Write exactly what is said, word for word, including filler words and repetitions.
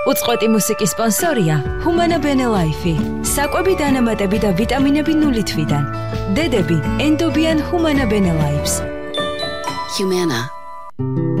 უწყვეტი მუსიკის სპონსორია Humana Bene Life. საკვები დანამატები და ვიტამინები ნული თვიდან. დედები ენდობიან Humana Bene Lives. Humana